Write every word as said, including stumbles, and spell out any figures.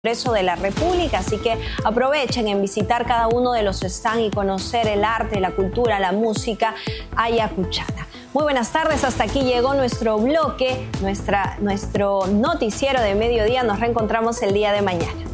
Congreso de la República, así que aprovechen en visitar cada uno de los stands y conocer el arte, la cultura, la música ayacuchana. Muy buenas tardes, hasta aquí llegó nuestro bloque, nuestra, nuestro noticiero de mediodía. Nos reencontramos el día de mañana.